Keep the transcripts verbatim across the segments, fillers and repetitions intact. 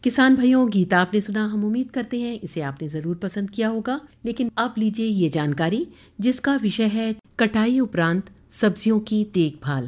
किसान भाइयों, गीत आपने सुना। हम उम्मीद करते हैं इसे आपने जरूर पसंद किया होगा। लेकिन अब लीजिए ये जानकारी जिसका विषय है कटाई उपरांत सब्जियों की देखभाल।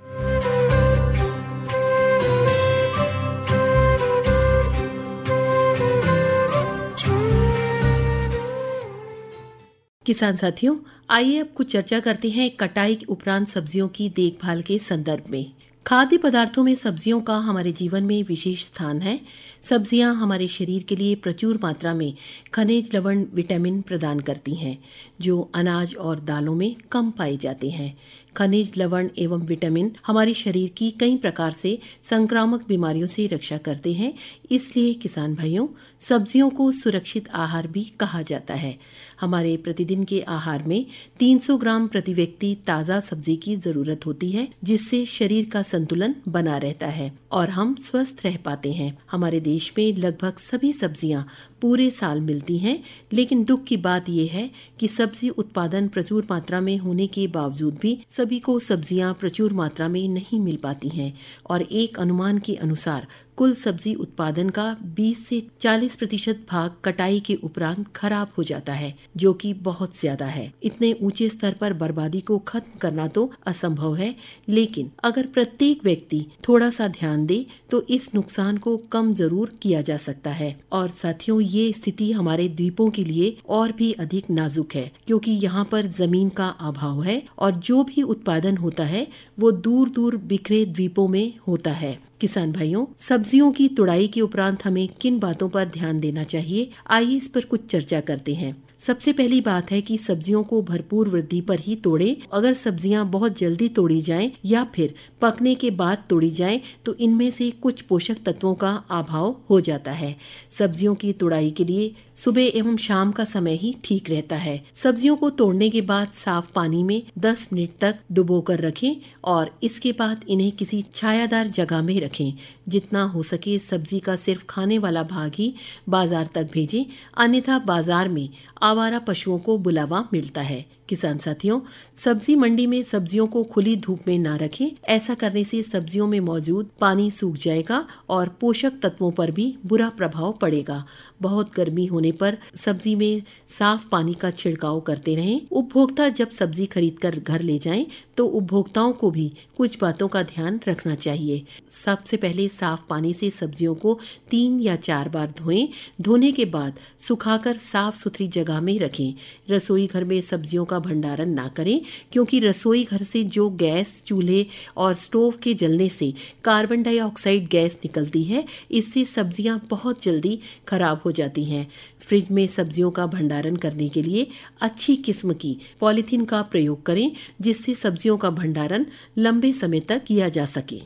किसान साथियों, आइए अब कुछ चर्चा करते हैं कटाई उपरांत सब्जियों की देखभाल के संदर्भ में। खाद्य पदार्थों में सब्जियों का हमारे जीवन में विशेष स्थान है। सब्जियां हमारे शरीर के लिए प्रचुर मात्रा में खनिज, लवण, विटामिन प्रदान करती हैं, जो अनाज और दालों में कम पाए जाते हैं। खनिज, लवण एवं विटामिन हमारे शरीर की कई प्रकार से संक्रामक बीमारियों से रक्षा करते हैं। इसलिए किसान भाइयों, सब्जियों को सुरक्षित आहार भी कहा जाता है। हमारे प्रतिदिन के आहार में तीन सौ ग्राम प्रति व्यक्ति ताज़ा सब्जी की जरूरत होती है, जिससे शरीर का संतुलन बना रहता है और हम स्वस्थ रह पाते हैं। हमारे देश में लगभग सभी सब्जियां पूरे साल मिलती हैं, लेकिन दुख की बात यह है कि सब्जी उत्पादन प्रचुर मात्रा में होने के बावजूद भी सभी को सब्जियां प्रचुर मात्रा में नहीं मिल पाती हैं और एक अनुमान के अनुसार कुल सब्जी उत्पादन का बीस से चालीस प्रतिशत भाग कटाई के उपरांत खराब हो जाता है, जो कि बहुत ज्यादा है। इतने ऊंचे स्तर पर बर्बादी को खत्म करना तो असंभव है, लेकिन अगर प्रत्येक व्यक्ति थोड़ा सा ध्यान दे तो इस नुकसान को कम जरूर किया जा सकता है। और साथियों, ये स्थिति हमारे द्वीपों के लिए और भी अधिक नाजुक है, क्योंकि यहाँ पर जमीन का अभाव है और जो भी उत्पादन होता है वो दूर दूर बिखरे द्वीपों में होता है। किसान भाइयों, सब्जियों की तुड़ाई के उपरांत हमें किन बातों पर ध्यान देना चाहिए, आइए इस पर कुछ चर्चा करते हैं। सबसे पहली बात है कि सब्जियों को भरपूर वृद्धि पर ही तोड़ें। अगर सब्जियां बहुत जल्दी तोड़ी जाएं या फिर पकने के बाद तोड़ी जाएं तो इनमें से कुछ पोषक तत्वों का अभाव हो जाता है। सब्जियों की तुड़ाई के लिए सुबह एवं शाम का समय ही ठीक रहता है। सब्जियों को तोड़ने के बाद साफ पानी में दस मिनट तक डुबो कर रखें और इसके बाद इन्हें किसी छायादार जगह में रखें। जितना हो सके सब्जी का सिर्फ खाने वाला भाग ही बाजार तक भेजें, अन्यथा बाजार में आवारा पशुओं को बुलावा मिलता है। किसान साथियों, सब्जी मंडी में सब्जियों को खुली धूप में ना रखें। ऐसा करने से सब्जियों में मौजूद पानी सूख जाएगा और पोषक तत्वों पर भी बुरा प्रभाव पड़ेगा। बहुत गर्मी होने पर सब्जी में साफ पानी का छिड़काव करते रहें। उपभोक्ता जब सब्जी खरीद कर घर ले जाएं तो उपभोक्ताओं को भी कुछ बातों का ध्यान रखना चाहिए। सबसे पहले साफ पानी से सब्जियों को तीन या चार बार धोएं। धोने के बाद सुखाकर साफ सुथरी जगह में रखें। रसोई घर में सब्जियों का भंडारण ना करें, क्योंकि रसोई घर से जो गैस चूल्हे और स्टोव के जलने से कार्बन डाइऑक्साइड गैस निकलती है, इससे सब्जियां बहुत जल्दी खराब हो जाती हैं। फ्रिज में सब्जियों का भंडारण करने के लिए अच्छी किस्म की पॉलीथीन का प्रयोग करें, जिससे सब्जियों का भंडारण लंबे समय तक किया जा सके।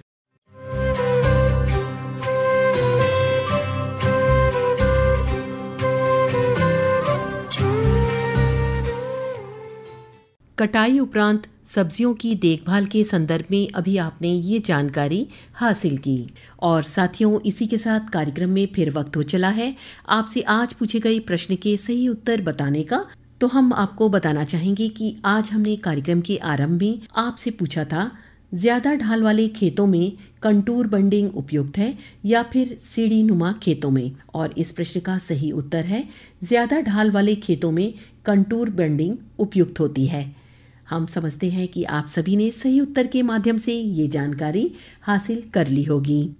कटाई उपरांत सब्जियों की देखभाल के संदर्भ में अभी आपने ये जानकारी हासिल की। और साथियों, इसी के साथ कार्यक्रम में फिर वक्त हो चला है आपसे आज पूछे गए प्रश्न के सही उत्तर बताने का। तो हम आपको बताना चाहेंगे कि आज हमने कार्यक्रम के आरंभ में आपसे पूछा था, ज्यादा ढाल वाले खेतों में कंटूर बंडिंग उपयुक्त है या फिर सीढ़ी नुमा खेतों में। और इस प्रश्न का सही उत्तर है, ज्यादा ढाल वाले खेतों में कंटूर बंडिंग उपयुक्त होती है। हम समझते हैं कि आप सभी ने सही उत्तर के माध्यम से ये जानकारी हासिल कर ली होगी।